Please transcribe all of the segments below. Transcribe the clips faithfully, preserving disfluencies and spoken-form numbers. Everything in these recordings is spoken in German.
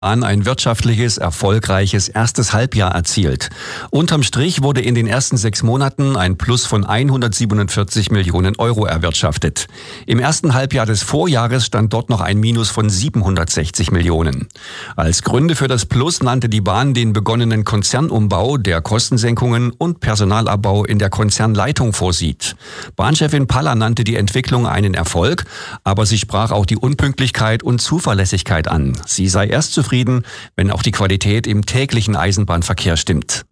ein wirtschaftliches, erfolgreiches erstes Halbjahr erzielt. Unterm Strich wurde in den ersten sechs Monaten ein Plus von hundertsiebenundvierzig Millionen Euro erwirtschaftet. Im ersten Halbjahr des Vorjahres stand dort noch ein Minus von siebenhundertsechzig Millionen. Als Gründe für das Plus nannte die Bahn den begonnenen Konzernumbau, der Kostensenkungen und Personalabbau in der Konzernleitung vorsieht. Bahnchefin Paller nannte die Entwicklung einen Erfolg, aber sie sprach auch die Unpünktlichkeit und Zuverlässigkeit an. Sie sei erst zufrieden, wenn auch die Qualität im täglichen Eisenbahnverkehr stimmt.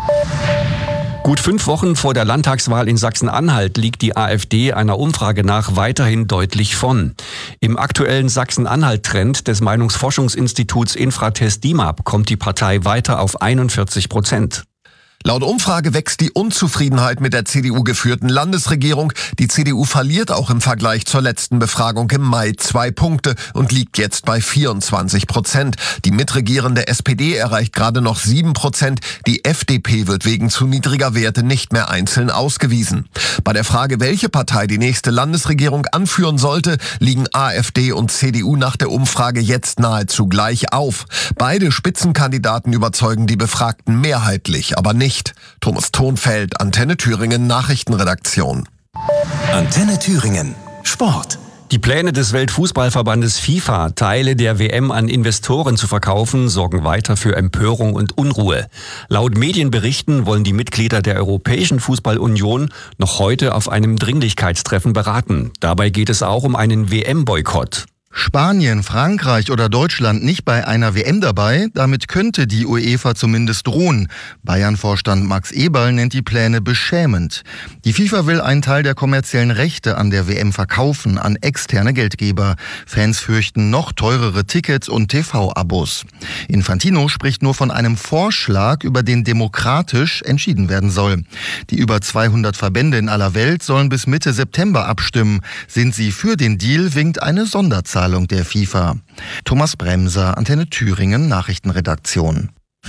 Gut fünf Wochen vor der Landtagswahl in Sachsen-Anhalt liegt die AfD einer Umfrage nach weiterhin deutlich vorn. Im aktuellen Sachsen-Anhalt-Trend des Meinungsforschungsinstituts Infratest DIMAP kommt die Partei weiter auf einundvierzig Prozent. Laut Umfrage wächst die Unzufriedenheit mit der C D U-geführten Landesregierung. Die C D U verliert auch im Vergleich zur letzten Befragung im Mai zwei Punkte und liegt jetzt bei vierundzwanzig Prozent. Die mitregierende S P D erreicht gerade noch sieben Prozent. Die F D P wird wegen zu niedriger Werte nicht mehr einzeln ausgewiesen. Bei der Frage, welche Partei die nächste Landesregierung anführen sollte, liegen AfD und C D U nach der Umfrage jetzt nahezu gleich auf. Beide Spitzenkandidaten überzeugen die Befragten mehrheitlich, aber nicht. Thomas Thonfeld, Antenne Thüringen Nachrichtenredaktion. Antenne Thüringen Sport. Die Pläne des Weltfußballverbandes FIFA, Teile der W M an Investoren zu verkaufen, sorgen weiter für Empörung und Unruhe. Laut Medienberichten wollen die Mitglieder der Europäischen Fußballunion noch heute auf einem Dringlichkeitstreffen beraten. Dabei geht es auch um einen W M-Boykott. Spanien, Frankreich oder Deutschland nicht bei einer W M dabei, damit könnte die UEFA zumindest drohen. Bayern-Vorstand Max Eberl nennt die Pläne beschämend. Die FIFA will einen Teil der kommerziellen Rechte an der W M verkaufen an externe Geldgeber. Fans fürchten noch teurere Tickets und T V-Abos. Infantino spricht nur von einem Vorschlag, über den demokratisch entschieden werden soll. Die über zweihundert Verbände in aller Welt sollen bis Mitte September abstimmen. Sind sie für den Deal, winkt eine Sonderzahl der FIFA. Thomas Bremser, Antenne Thüringen Nachrichtenredaktion.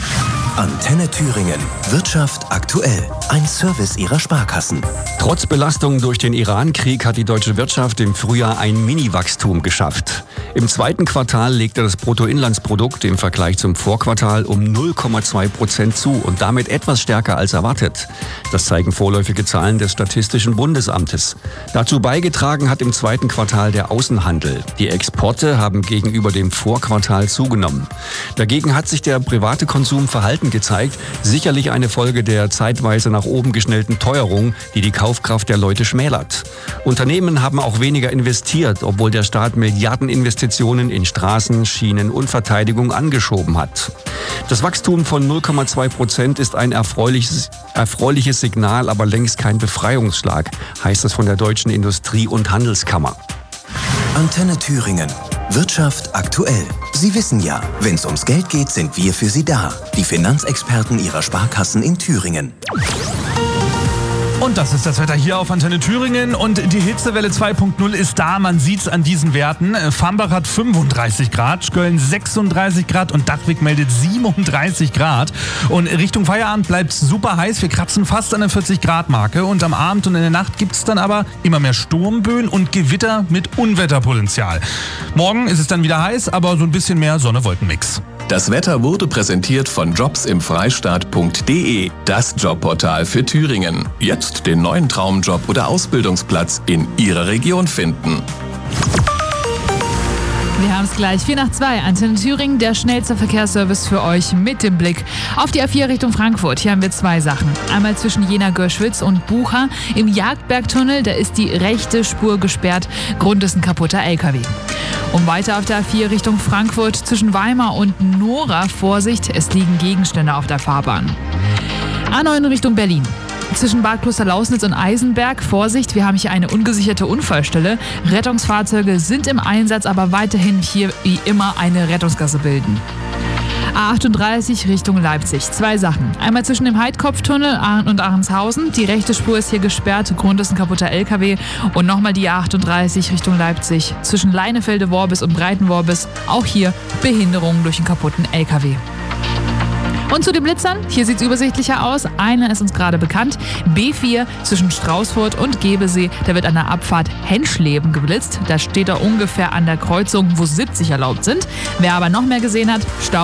Antenne Thüringen. Wirtschaft aktuell. Ein Service Ihrer Sparkassen. Trotz Belastung durch den Iran-Krieg hat die deutsche Wirtschaft im Frühjahr ein Mini-Wachstum geschafft. Im zweiten Quartal legte das Bruttoinlandsprodukt im Vergleich zum Vorquartal um null Komma zwei Prozent zu und damit etwas stärker als erwartet. Das zeigen vorläufige Zahlen des Statistischen Bundesamtes. Dazu beigetragen hat im zweiten Quartal der Außenhandel. Die Exporte haben gegenüber dem Vorquartal zugenommen. Dagegen hat sich der private Konsum verhalten gezeigt, sicherlich eine Folge der zeitweise nach oben geschnellten Teuerung, die die Kaufkraft der Leute schmälert. Unternehmen haben auch weniger investiert, obwohl der Staat Milliardeninvestitionen in Straßen, Schienen und Verteidigung angeschoben hat. Das Wachstum von null Komma zwei Prozent ist ein erfreuliches, erfreuliches Signal, aber längst kein Befreiungsschlag, heißt es von der Deutschen Industrie- und Handelskammer. Antenne Thüringen. Wirtschaft aktuell. Sie wissen ja, wenn es ums Geld geht, sind wir für Sie da. Die Finanzexperten Ihrer Sparkassen in Thüringen. Und das ist das Wetter hier auf Antenne Thüringen und die Hitzewelle zwei Punkt null ist da, man sieht's an diesen Werten. Fambach hat fünfunddreißig Grad, Schköln sechsunddreißig Grad und Dachwig meldet siebenunddreißig Grad. Und Richtung Feierabend bleibt's super heiß, wir kratzen fast an der vierzig Grad Marke und am Abend und in der Nacht gibt's dann aber immer mehr Sturmböen und Gewitter mit Unwetterpotenzial. Morgen ist es dann wieder heiß, aber so ein bisschen mehr Sonne-Wolken-Mix. Das Wetter wurde präsentiert von jobs im freistaat punkt de, das Jobportal für Thüringen. Jetzt den neuen Traumjob oder Ausbildungsplatz in Ihrer Region finden. Wir haben es gleich. vier nach zwei. Antenne Thüringen, der schnellste Verkehrsservice für euch mit dem Blick auf die A vier Richtung Frankfurt. Hier haben wir zwei Sachen. Einmal zwischen Jena-Görschwitz und Bucha im Jagdbergtunnel. Da ist die rechte Spur gesperrt. Grund ist ein kaputter L K W. Und weiter auf der A vier Richtung Frankfurt zwischen Weimar und Nora. Vorsicht, es liegen Gegenstände auf der Fahrbahn. A neun Richtung Berlin. Zwischen Bad Klosterlausnitz und Eisenberg, Vorsicht, wir haben hier eine ungesicherte Unfallstelle. Rettungsfahrzeuge sind im Einsatz, aber weiterhin hier wie immer eine Rettungsgasse bilden. A achtunddreißig Richtung Leipzig. Zwei Sachen. Einmal zwischen dem Heidkopftunnel und Ahrенshausen. Die rechte Spur ist hier gesperrt. Grund ist ein kaputter L K W. Und nochmal die A achtunddreißig Richtung Leipzig. Zwischen Leinefelde-Worbis und Breitenworbis. Auch hier Behinderungen durch einen kaputten L K W. Und zu den Blitzern, hier sieht es übersichtlicher aus. Einer ist uns gerade bekannt. B vier zwischen Straußfurt und Gebesee. Da wird an der Abfahrt Henschleben geblitzt. Da steht er ungefähr an der Kreuzung, wo siebzig erlaubt sind. Wer aber noch mehr gesehen hat, Stau